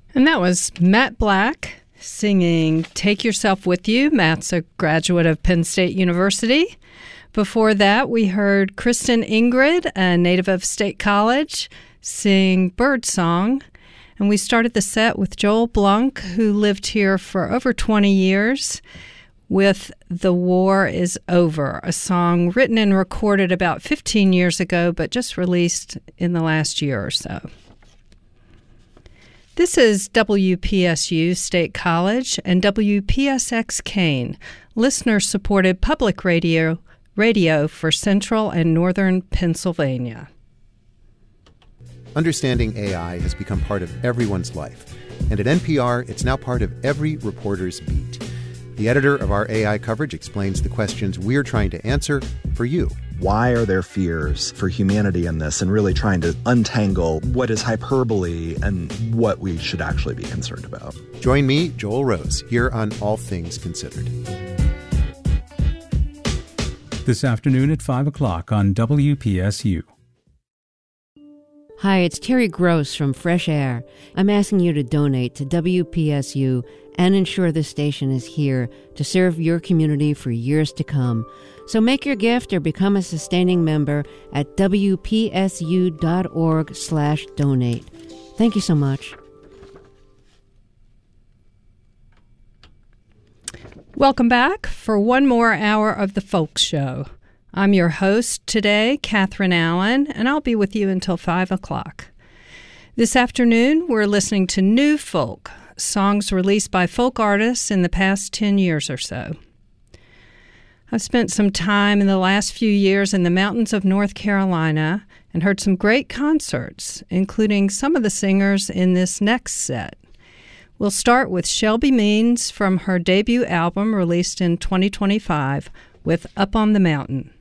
And that was Matt Black singing Take Yourself With You. Matt's a graduate of Penn State University. Before that, we heard Kristen Ingrid, a native of State College, sing Bird Song. And we started the set with Joel Blunk, who lived here for over 20 years, with The War Is Over, a song written and recorded about 15 years ago, but just released in the last year or so. This is WPSU State College and WPSX Kane, listener-supported public radio for Central and Northern Pennsylvania. Understanding AI has become part of everyone's life, and at NPR, it's now part of every reporter's beat. The editor of our AI coverage explains the questions we're trying to answer for you. Why are there fears for humanity in this, and really trying to untangle what is hyperbole and what we should actually be concerned about? Join me, Joel Rose, here on All Things Considered. This afternoon at 5 o'clock on WPSU. Hi, it's Terry Gross from Fresh Air. I'm asking you to donate to WPSU and ensure this station is here to serve your community for years to come. So make your gift or become a sustaining member at WPSU.org/donate. Thank you so much. Welcome back for one more hour of the Folk Show. I'm your host today, Catherine Allen, and I'll be with you until 5 o'clock. This afternoon, we're listening to new folk, songs released by folk artists in the past 10 years or so. I've spent some time in the last few years in the mountains of North Carolina and heard some great concerts, including some of the singers in this next set. We'll start with Shelby Means from her debut album released in 2025 with Up on the Mountain.